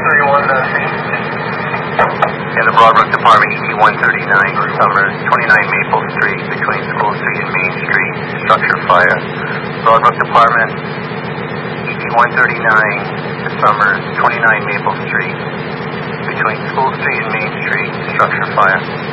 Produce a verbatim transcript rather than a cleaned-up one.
thirty-one, uh, In the Broadbrook Department, E T one thirty-nine, Summers, twenty-nine Maple Street, between School Street and Main Street, structure fire. Broadbrook Department, E T one thirty-nine, Summers, twenty-nine Maple Street, between School Street and Main Street, structure fire.